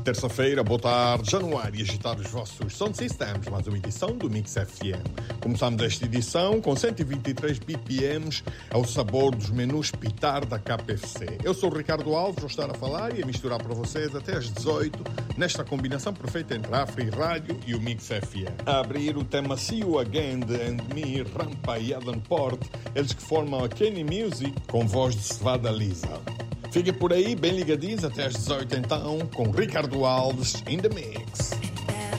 terça-feira, boa tarde, já no ar e agitar os vossos sound systems, mais uma edição do Mix FM. Começamos esta edição com 123 BPMs ao sabor dos menus Pitar da KFC. Eu sou o Ricardo Alves, vou estar a falar e a misturar para vocês até às 18, nesta combinação perfeita entre a Free Rádio e o Mix FM. A abrir o tema See You Again de And Me, Rampa e Adam Port, eles que formam a Kenny Music com voz de Cevada Lisa. Fiquem por aí, bem ligadinhos, até às 18 então, com Ricardo Alves in the Mix.